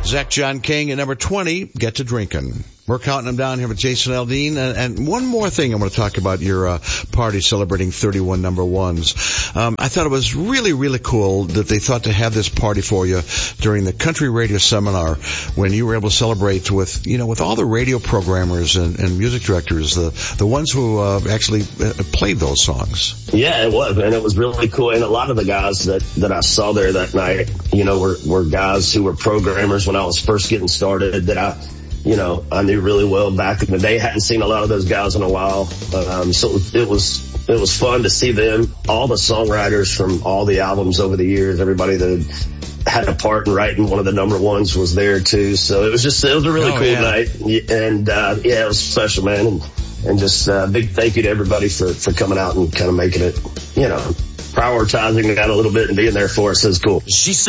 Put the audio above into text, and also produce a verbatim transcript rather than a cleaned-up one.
Zach John King at number twenty, Get to Drinkin'. We're counting them down here with Jason Aldean. And, and one more thing I want to talk about your uh, party celebrating thirty-one number ones. Um, I thought it was really, really cool that they thought to have this party for you during the Country Radio Seminar when you were able to celebrate with, you know, with all the radio programmers and, and music directors, the the ones who uh, actually uh, played those songs. Yeah, it was, and it was really cool. And a lot of the guys that, that I saw there that night, you know, were, were guys who were programmers when I was first getting started that I, you know, I knew really well back in the day. Hadn't seen a lot of those guys in a while. Um, so it was, it was fun to see them, all the songwriters from all the albums over the years, everybody that had a part in writing one of the number ones was there too. So it was just, it was a really oh, cool yeah. night. And, uh, yeah, it was special, man. And, and just, uh, big thank you to everybody for, for coming out and kind of making it, you know, prioritizing that a little bit and being there for us. It was cool. She